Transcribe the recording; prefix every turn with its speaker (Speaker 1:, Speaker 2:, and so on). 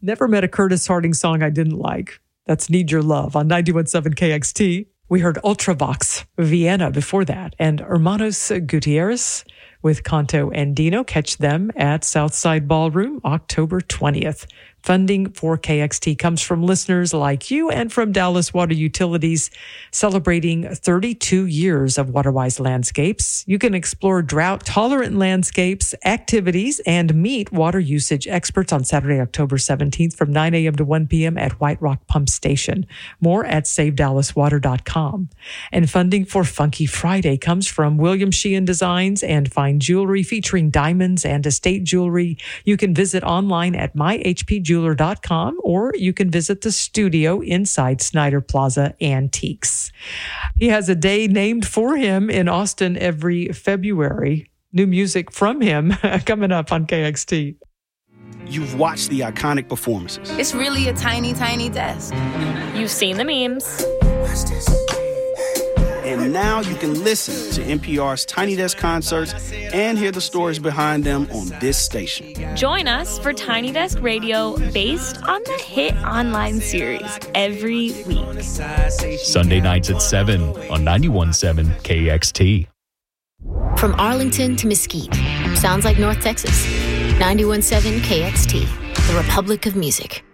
Speaker 1: Never met a Curtis Harding song I didn't like. That's Need Your Love on 91.7 KXT. We heard Ultravox, Vienna before that, and Hermanos Gutierrez with Canto and Dino. Catch them at Southside Ballroom October 20th. Funding for KXT comes from listeners like you and from Dallas Water Utilities, celebrating 32 years of WaterWise landscapes. You can explore drought-tolerant landscapes, activities, and meet water usage experts on Saturday, October 17th from 9 a.m. to 1 p.m. at White Rock Pump Station. More at SaveDallasWater.com. And funding for Funky Friday comes from William Sheehan Designs and Fine Jewelry featuring diamonds and estate jewelry. You can visit online at myhpjeweler.com, or you can visit the studio inside Snyder Plaza Antiques. He has a day named for him in Austin every February. New music from him coming up on KXT.
Speaker 2: You've watched the iconic performances.
Speaker 3: It's really a tiny, tiny desk.
Speaker 4: You've seen the memes.
Speaker 2: And now you can listen to NPR's Tiny Desk concerts and hear the stories behind them on this station.
Speaker 4: Join us for Tiny Desk Radio based on the hit online series every week.
Speaker 5: Sunday nights at 7 on 91.7 KXT.
Speaker 6: From Arlington to Mesquite, sounds like North Texas. 91.7 KXT, the Republic of Music.